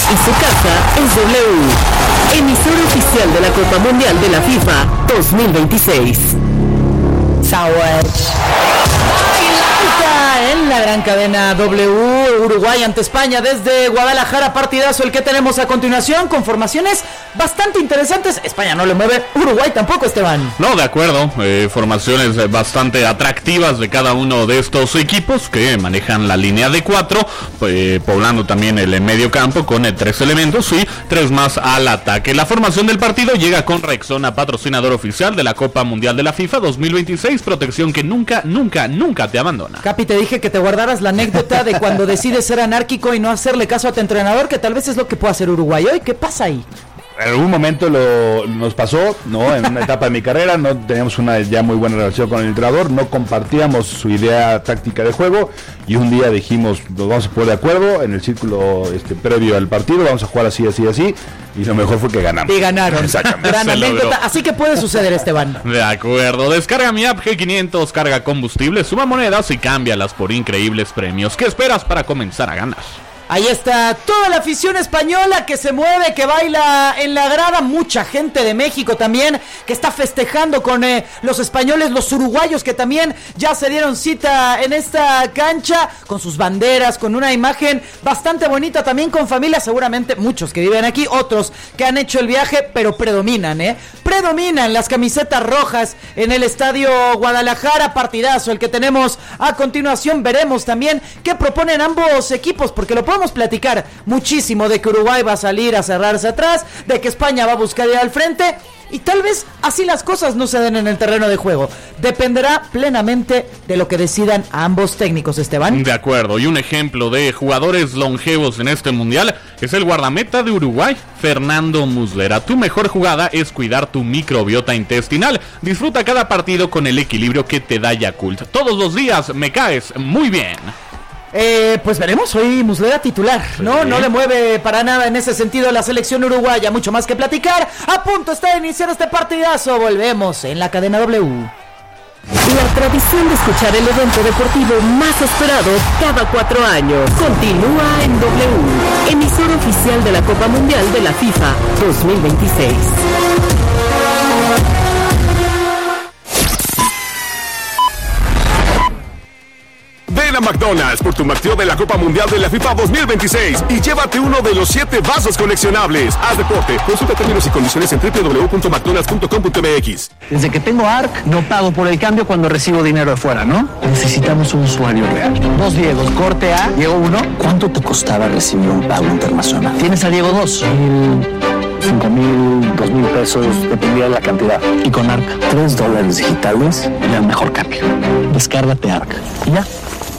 y su casa es W. Emisora oficial de la Copa Mundial de la FIFA 2026. En la gran cadena W, Uruguay ante España desde Guadalajara, partidazo el que tenemos a continuación con formaciones bastante interesantes. España no le mueve, Uruguay tampoco, Esteban. No, de acuerdo, formaciones bastante atractivas de cada uno de estos equipos que manejan la línea de 4, poblando también el medio campo con 3 elementos y 3 más al ataque. La formación del partido llega con Rexona, patrocinador oficial de la Copa Mundial de la FIFA 2026, protección que nunca te abandona. Capi, te dije que te guardaras la anécdota de cuando decides ser anárquico y no hacerle caso a tu entrenador, que tal vez es lo que puede hacer Uruguay hoy. ¿Qué pasa ahí? En algún momento nos pasó, ¿no? En una etapa de mi carrera no teníamos una ya muy buena relación con el entrenador, no compartíamos su idea táctica de juego y un día dijimos, nos vamos a poner de acuerdo en el círculo previo al partido, vamos a jugar así y lo mejor fue que ganamos. Y ganaron. Exactamente. Gran anécdota, así que puede suceder, Esteban. De acuerdo, descarga mi app G500, carga combustible, suma monedas y cámbialas por increíbles premios. ¿Qué esperas para comenzar a ganar? Ahí está toda la afición española que se mueve, que baila en la grada. Mucha gente de México también que está festejando con los españoles, los uruguayos que también ya se dieron cita en esta cancha con sus banderas, con una imagen bastante bonita, también con familia, seguramente muchos que viven aquí, otros que han hecho el viaje, pero predominan las camisetas rojas en el estadio Guadalajara. Partidazo el que tenemos a continuación. Veremos también qué proponen ambos equipos, porque lo podemos platicar muchísimo de que Uruguay va a salir a cerrarse atrás, de que España va a buscar ir al frente, y tal vez así las cosas no se den en el terreno de juego. Dependerá plenamente de lo que decidan ambos técnicos, Esteban. De acuerdo, y un ejemplo de jugadores longevos en este mundial es el guardameta de Uruguay, Fernando Muslera. Tu mejor jugada es cuidar tu microbiota intestinal. Disfruta cada partido con el equilibrio que te da Yakult. Todos los días me caes muy bien. Pues veremos, hoy Muslera titular, ¿no? No le mueve para nada en ese sentido la selección uruguaya. Mucho más que platicar. A punto está de iniciar este partidazo. Volvemos en la cadena W. La tradición de escuchar el evento deportivo más esperado cada 4 años continúa en W, emisora oficial de la Copa Mundial de la FIFA 2026. Ven a McDonald's por tu McDeal de la Copa Mundial de la FIFA 2026 y llévate uno de los 7 vasos coleccionables. Haz deporte, consulta términos y condiciones en www.mcdonalds.com.mx. Desde que tengo ARC, no pago por el cambio cuando recibo dinero de fuera, ¿no? Necesitamos un usuario real. 2 Diegos, corte A, Diego 1. ¿Cuánto te costaba recibir un pago internacional? ¿Tienes a Diego 2? 5,000, 2,000 pesos, dependía de la cantidad. Y con ARC, $3 digitales, el mejor cambio. Descárgate ARC. Y ya.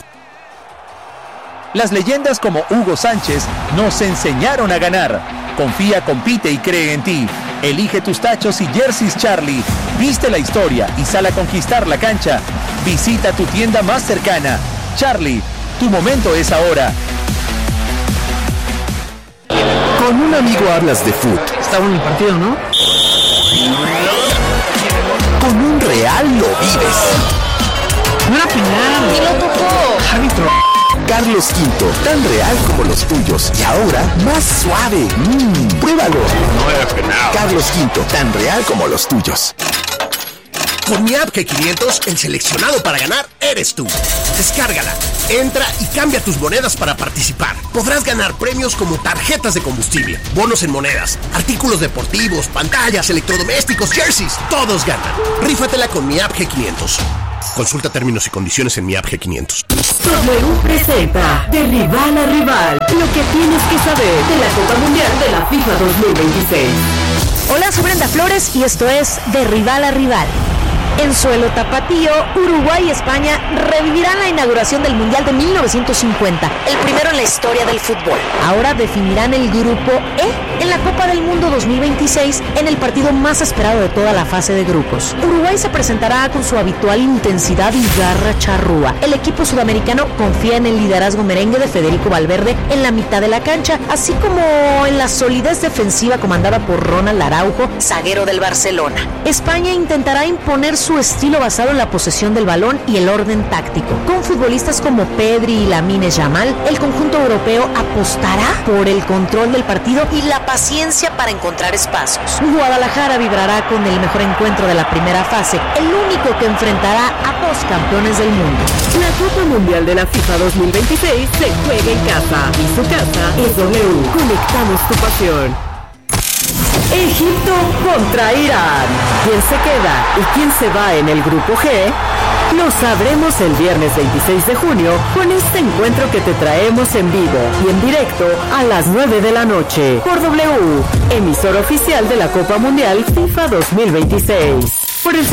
Las leyendas como Hugo Sánchez nos enseñaron a ganar. Confía, compite y cree en ti. Elige tus tachos y jerseys Charlie. Viste la historia y sal a conquistar la cancha. Visita tu tienda más cercana. Charlie, tu momento es ahora. Con un amigo hablas de fútbol. Está bueno el partido, ¿no? Con un real lo vives. No era final. Y lo tocó. Carlos V, tan real como los tuyos y ahora más suave. Pruébalo. No era penal. Carlos V, tan real como los tuyos. Con mi app G500, el seleccionado para ganar eres tú. Descárgala, entra y cambia tus monedas para participar. Podrás ganar premios como tarjetas de combustible, bonos en monedas, artículos deportivos, pantallas, electrodomésticos, jerseys. Todos ganan. Rífatela con mi app G500. Consulta términos y condiciones en mi app G500. W presenta de rival a rival, lo que tienes que saber de la Copa Mundial de la FIFA 2026. Hola, soy Brenda Flores y esto es de rival a rival. En suelo tapatío, Uruguay y España revivirán la inauguración del Mundial de 1950, el primero en la historia del fútbol. Ahora definirán el grupo E en la Copa del Mundo 2026 en el partido más esperado de toda la fase de grupos. Uruguay se presentará con su habitual intensidad y garra charrúa. El equipo sudamericano confía en el liderazgo merengue de Federico Valverde en la mitad de la cancha, así como en la solidez defensiva comandada por Ronald Araujo, zaguero del Barcelona. España intentará imponer su estilo basado en la posesión del balón y el orden táctico. Con futbolistas como Pedri y Lamine Yamal, el conjunto europeo apostará por el control del partido y la paciencia para encontrar espacios. Guadalajara vibrará con el mejor encuentro de la primera fase, el único que enfrentará a dos campeones del mundo. La Copa Mundial de la FIFA 2026 se juega en casa y su casa es W. Conectamos tu pasión. Egipto contra Irán. ¿Quién se queda y quién se va en el grupo G? Lo sabremos el viernes 26 de junio con este encuentro que te traemos en vivo y en directo a las 9 de la noche por W, emisora oficial de la Copa Mundial FIFA 2026. Por el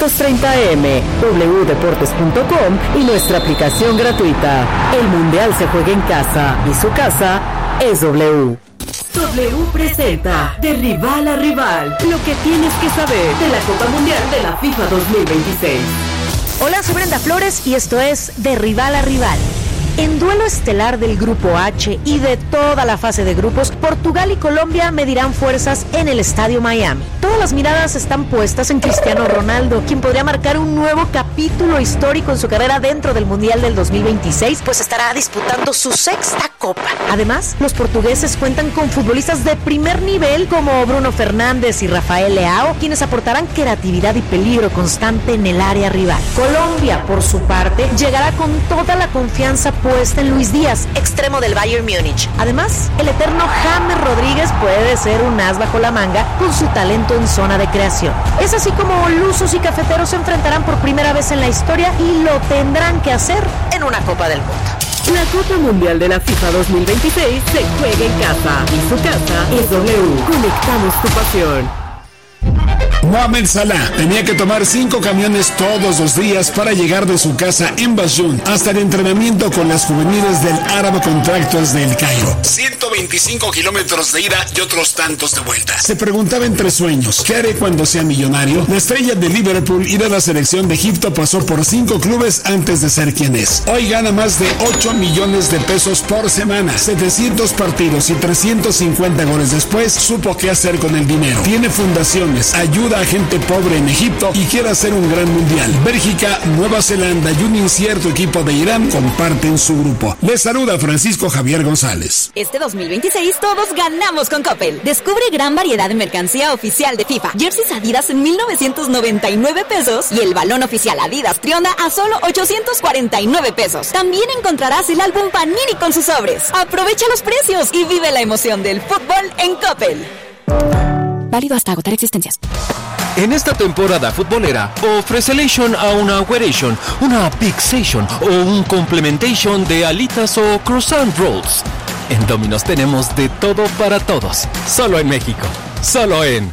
730M, wdeportes.com y nuestra aplicación gratuita. El Mundial se juega en casa y su casa es W. W presenta De Rival a Rival, lo que tienes que saber de la Copa Mundial de la FIFA 2026. Hola, soy Brenda Flores y esto es De Rival a Rival. En duelo estelar del Grupo H y de toda la fase de grupos, Portugal y Colombia medirán fuerzas en el Estadio Miami. Todas las miradas están puestas en Cristiano Ronaldo, quien podría marcar un nuevo capítulo histórico en su carrera dentro del Mundial del 2026, pues estará disputando su sexta Copa. Además, los portugueses cuentan con futbolistas de primer nivel como Bruno Fernández y Rafael Leao, quienes aportarán creatividad y peligro constante en el área rival. Colombia, por su parte, llegará con toda la confianza puesta en Luis Díaz, extremo del Bayern Múnich. Además, el eterno James Rodríguez puede ser un as bajo la manga con su talento en zona de creación. Es así como lusos y cafeteros se enfrentarán por primera vez en la historia y lo tendrán que hacer en una Copa del Mundo. La Copa Mundial de la FIFA 2026 se juega en casa y su casa es W. Conectamos tu pasión. Mohamed Salah tenía que tomar 5 camiones todos los días para llegar de su casa en Basún hasta el entrenamiento con las juveniles del Arab Contractors del Cairo. 125 kilómetros de ida y otros tantos de vuelta. Se preguntaba entre sueños, ¿qué haré cuando sea millonario? La estrella de Liverpool y de la selección de Egipto pasó por 5 clubes antes de ser quien es. Hoy gana más de 8 millones de pesos por semana, 700 partidos y 350 goles después, supo qué hacer con el dinero. Tiene fundaciones, ayuda a gente pobre en Egipto y quiere hacer un gran mundial. Bélgica, Nueva Zelanda y un incierto equipo de Irán comparten su grupo. Les saluda Francisco Javier González. Este 2026 todos ganamos con Coppel. Descubre gran variedad de mercancía oficial de FIFA. Jerseys Adidas en 1,999 pesos y el balón oficial Adidas Trionda a solo 849 pesos. También encontrarás el álbum Panini con sus sobres. Aprovecha los precios y vive la emoción del fútbol en Coppel. Válido hasta agotar existencias. En esta temporada futbolera, ofrecelation a una weration, una pixation o un complementation de alitas o croissant rolls. En Domino's tenemos de todo para todos. Solo en México. Solo en...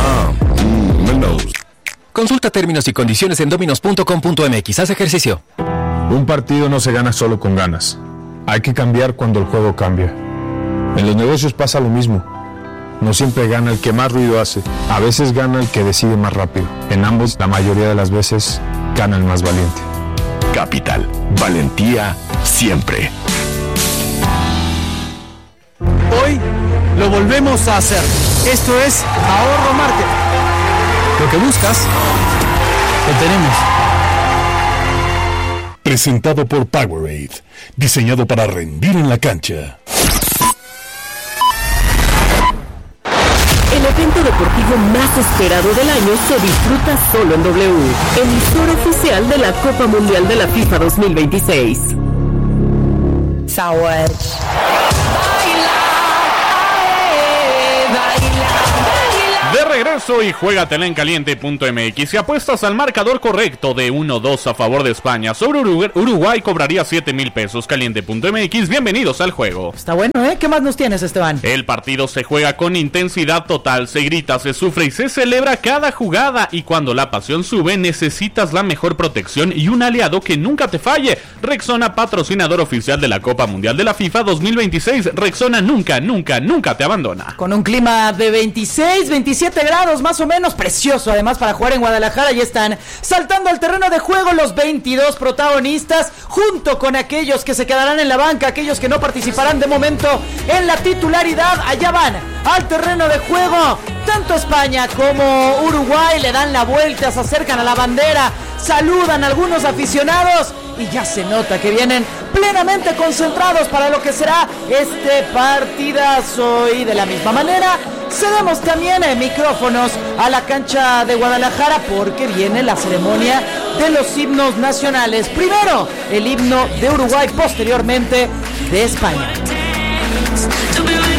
Domino's. Consulta términos y condiciones en dominos.com.mx. Haz ejercicio. Un partido no se gana solo con ganas. Hay que cambiar cuando el juego cambia. En los negocios pasa lo mismo. No siempre gana el que más ruido hace. A veces gana el que decide más rápido. En ambos, la mayoría de las veces, gana el más valiente. Capital. Valentía siempre. Hoy lo volvemos a hacer. Esto es Ahorro Market. Lo que buscas, lo tenemos. Presentado por Powerade. Diseñado para rendir en la cancha. El evento deportivo más esperado del año se disfruta solo en W, emisora oficial de la Copa Mundial de la FIFA 2026. De regreso y juégatela en caliente.mx. Si apuestas al marcador correcto de 1-2 a favor de España sobre Uruguay, cobraría 7,000 pesos. Caliente.mx, bienvenidos al juego. Está bueno, ¿eh? ¿Qué más nos tienes, Esteban? El partido se juega con intensidad total, se grita, se sufre y se celebra cada jugada. Y cuando la pasión sube, necesitas la mejor protección y un aliado que nunca te falle. Rexona, patrocinador oficial de la Copa Mundial de la FIFA 2026. Rexona nunca, nunca, nunca te abandona. Con un clima de 26, 27 grados más o menos, precioso además para jugar en Guadalajara. Ya están saltando al terreno de juego los 22 protagonistas, junto con aquellos que se quedarán en la banca, aquellos que no participarán de momento en la titularidad. Allá van al terreno de juego Tanto España como Uruguay le dan la vuelta, se acercan a la bandera, saludan a algunos aficionados y ya se nota que vienen plenamente concentrados para lo que será este partidazo. Y de la misma manera cedemos también micrófonos a la cancha de Guadalajara porque viene la ceremonia de los himnos nacionales. Primero el himno de Uruguay, posteriormente de España.